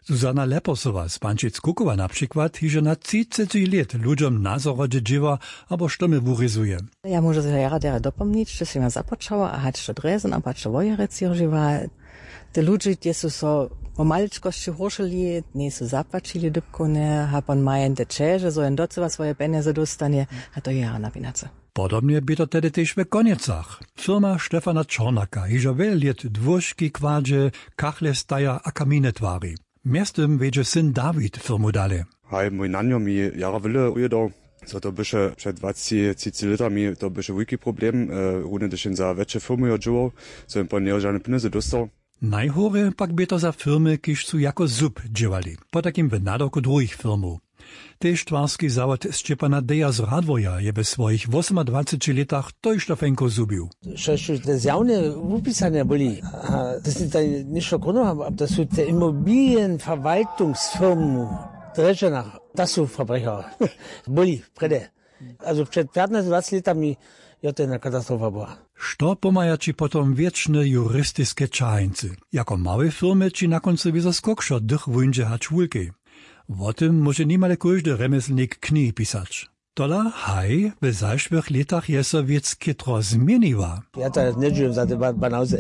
Zuzana Leposowa z Pančic-Kukowa na przykład hiže na 30 lat ludziom nazorodźe dziewa, abo sztomy wuryzuje. Ja może się jara dopomnieć, że się ja zapoczęła, a hać to drezen, a patrz wojerec żywa. Te ludzie, die so o maliczkości horszyli, nie są zapłacili dybkone, a pan mają te czerze, so en docewa swoje pieniądze dostanie, a to jara na pinace. Podobnie by to tedy też w Koniecach. Firma Stefana Czornaka hiže wiele lat dwóżki kładzie, kachle staja a kamine twari. Miastem wiedzie syn Dawid firmu dale. Hej, mój nanio mi jara wyle ujedał. So to byše przed 20 latami to byše wielki problem, równie też za większe firmy odżyło, so im pan nie żadne pieniądze dostał. Najhore pak by to za firmy, kiż su jako zub dziewali, po takim wynadoku drugich firmów. Tež twarski zawod Szczepana Deja z Radwoja je we swoich 28 latach tojštofenko zubił. Przecież te zjawne upisane byli, a to jest tutaj niższo gruno, to są te Immobilienverwaltungsfirmen, Dreszczenach, das są Verbrecher, byli wtedy. Also przed 15-20 latami je to jedna katastrofa była. Što pomaja ci potom wieczne jurystyczne czajeńcy, jako małe firmy ci na końcu wizo skokšo dych wundzie hać wulki. O tym może niemal każdy remeslnik knihy pisać. Tola, haj, w zeszłych latach jest so wiec kitro zmieniła. Ja to nie żyłem za te banauze.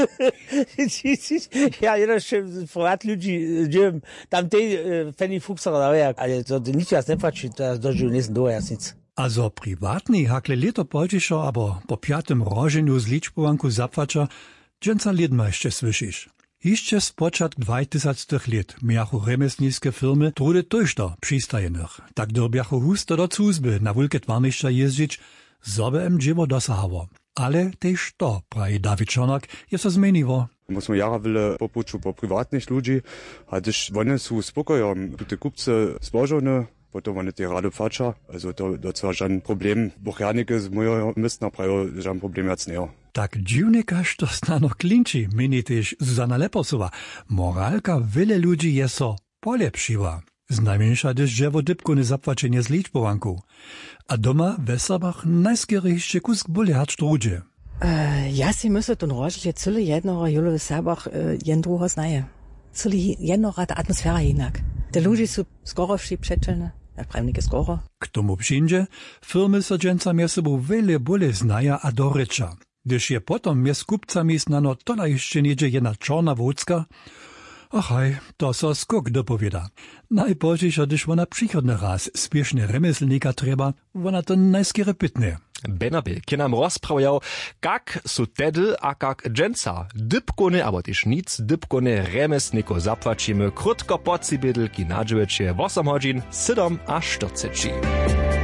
Ja jeszcze wrat ludzi żyłem, tam tej feni fuksera daje, ale to nic jas nie patrzy, to dożył nie do jas nic. Also privatni hakle leto podzišo, abo po 5. roženju z ličbovanku zapłacza, dżęca lidma jeszcze słyszysz. Jeszcze z początku 2000 lat miachu remesnickie firmy trudy tożto przystajenych. Tak dorbiachu husto do cuzby na wielkie twarniszcza jeździć, zobe em dziewo dosahało. Ale też to, prawi Dawid Czornak, jest to zmieniło. Musimy jara wyle popuczu po prywatnych ludzi, a też one są spokoją, te kupce zbożone, potom one te rado płacza, also to zwar żaden problem, buchernike z mojego miasta prajo żaden problem jac nie. Tak dziwnie każ to stano klinči, meni też Zuzana Leposowa. Moralka wiele ludzi je so polepszyła. Znajmniejsza też drzewo dybku nezapłacenie z liczbowanku. A doma w Weserbach najskierejszy kusk bóle hać trudzie. Ja si myślę, ten rożlie cyle jednoro julu w Weserbach jendruho znaje. Cyle jednoro ta atmosfera jednak. Te ludzie są skoro wsi przeczelne. Prawnike skoro. K tomu przyjdzie, firmy so dżęca mie sobą wiele bóle znaja a dorycza. Gdyż je potom mie z kupcami znano tola jeszcze niedzie jedna czarna wódzka, achaj, to so skok dopowiada. Najpozdziej, gdyż ona przychodny raz spieszny remeslnika trzeba, ona to najskiery pytnie. Benabil, ki nam rozprawiał, kak su tedy a kak dżęca dybkone, abo też nic dybkone remesniko zapłacimy krótko po cibidl, ki nadżyweće 8 godzin, 7 a 40.